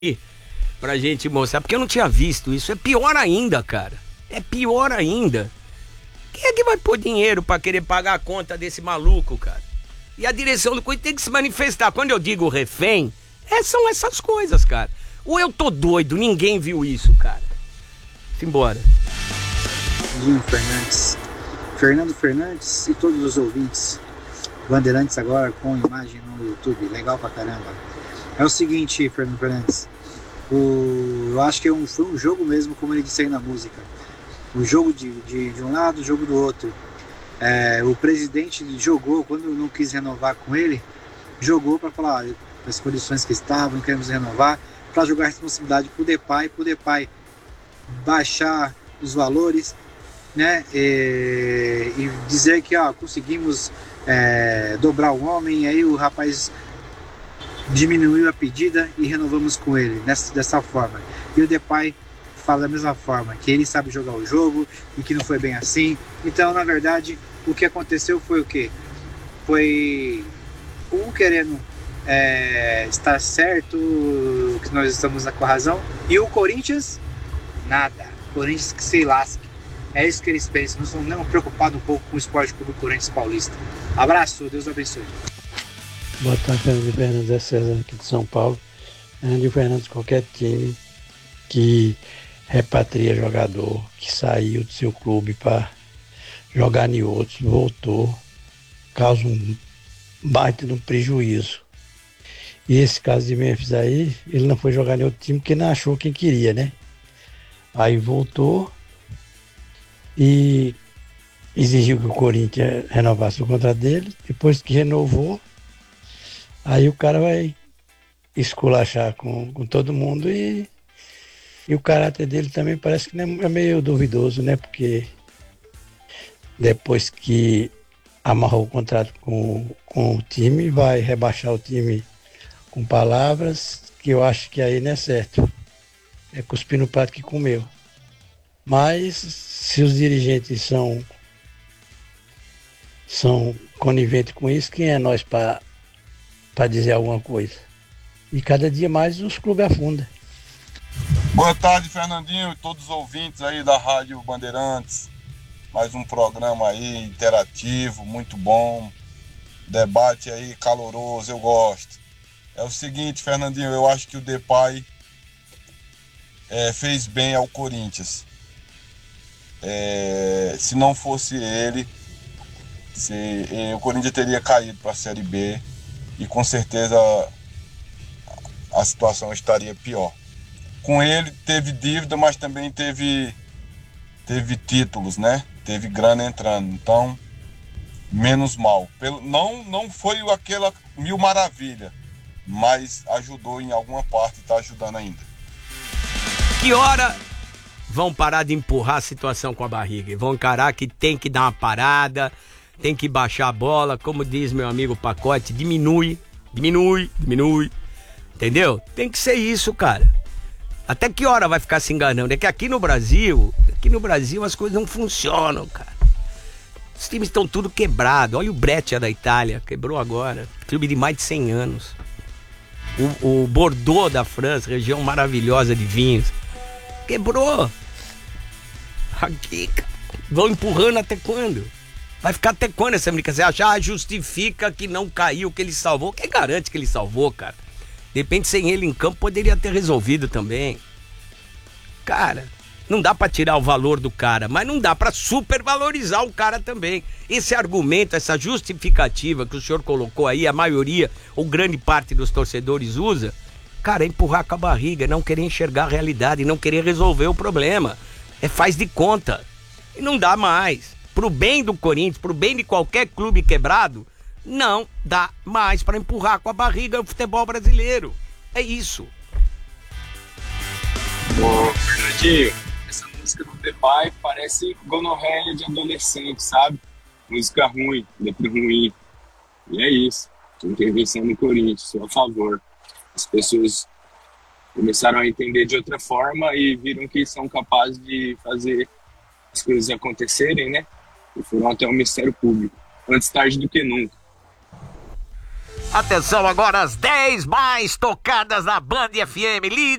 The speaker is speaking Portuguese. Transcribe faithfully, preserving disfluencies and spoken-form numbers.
pra gente mostrar, porque eu não tinha visto isso. É pior ainda, cara. É pior ainda. Quem é que vai pôr dinheiro pra querer pagar a conta desse maluco, cara? E a direção do Corinthians tem que se manifestar. Quando eu digo refém, é, são essas coisas, cara. Ou eu tô doido, ninguém viu isso, cara. Simbora. Dinho Fernandes, Fernando Fernandes e todos os ouvintes. Bandeirantes agora com imagem no YouTube. Legal pra caramba. É o seguinte, Fernando Fernandes. O, eu acho que é um, foi um jogo mesmo, como ele disse aí na música. O jogo de, de, de um lado, o jogo do outro. É, o presidente jogou, quando não quis renovar com ele, jogou para falar ah, as condições que estavam, não queremos renovar, para jogar a responsabilidade para o Depay, para o Depay baixar os valores, né, e, e dizer que ó, conseguimos é, dobrar o homem, e aí o rapaz diminuiu a pedida e renovamos com ele dessa, dessa forma. E o Depay fala da mesma forma, que ele sabe jogar o jogo e que não foi bem assim. Então, na verdade, o que aconteceu foi o quê? Foi um querendo é, estar certo, que nós estamos com a razão, e o Corinthians, nada. O Corinthians que se lasque. É isso que eles pensam, não estão nem preocupados um pouco com o Esporte Clube Corinthians Paulista. Abraço, Deus abençoe. Boa tarde, Fernando Fernandes, é César aqui de São Paulo. Fernando Fernandes, qualquer time que repatria jogador, que saiu do seu clube para jogar em outros, voltou, causa um baita de um prejuízo. E esse caso de Memphis aí, ele não foi jogar em outro time porque não achou quem queria, né? Aí voltou e exigiu que o Corinthians renovasse o contrato dele. Depois que renovou, aí o cara vai esculachar com, com todo mundo e, e o caráter dele também parece que é meio duvidoso, né? Porque depois que amarrou o contrato com, com o time, vai rebaixar o time com palavras que eu acho que aí não é certo. É cuspir no prato que comeu. Mas se os dirigentes são, são coniventes com isso, quem é nós para dizer alguma coisa? E cada dia mais os clubes afundam. Boa tarde, Fernandinho e todos os ouvintes aí da Rádio Bandeirantes. Mais um programa aí interativo, muito bom. Debate aí caloroso, eu gosto. É o seguinte, Fernandinho, eu acho que o Depay é, fez bem ao Corinthians. É, se não fosse ele, se, é, o Corinthians teria caído para a Série B e com certeza a, a situação estaria pior. Com ele teve dívida, mas também teve, teve títulos, né? Teve grana entrando, então menos mal. Pelo, não, não foi aquela mil maravilha, mas ajudou em alguma parte e está ajudando ainda. Que hora vão parar de empurrar a situação com a barriga e vão encarar que tem que dar uma parada, tem que baixar a bola, como diz meu amigo Pacote, diminui, diminui, diminui, entendeu? Tem que ser isso, cara. Até que hora vai ficar se enganando? É que aqui no Brasil, aqui no Brasil as coisas não funcionam, cara. Os times estão tudo quebrados. Olha o Brescia da Itália, quebrou agora. Clube de mais de cem anos. O, o Bordeaux da França, região maravilhosa de vinhos, quebrou. Aqui, cara, vão empurrando até quando? Vai ficar até quando essa brincadeira? Você acha, ah, justifica que não caiu, que ele salvou. Quem garante que ele salvou, cara? De repente, sem ele em campo, poderia ter resolvido também. Cara, não dá pra tirar o valor do cara, mas não dá pra supervalorizar o cara também. Esse argumento, essa justificativa que o senhor colocou aí, a maioria, ou grande parte dos torcedores usa, cara, é empurrar com a barriga, não querer enxergar a realidade, não querer resolver o problema. É faz de conta. E não dá mais. Pro bem do Corinthians, pro bem de qualquer clube quebrado, não dá mais pra empurrar com a barriga o futebol brasileiro. É isso. Ô, Fernandinho, essa música do Depay parece gonorreia de adolescente, sabe? Música ruim, letra ruim. E é isso. Intervenção no Corinthians, sou a favor. As pessoas começaram a entender de outra forma e viram que são capazes de fazer as coisas acontecerem, né? E foram até o Ministério Público. Antes tarde do que nunca. Atenção agora, as dez mais tocadas na Band F M.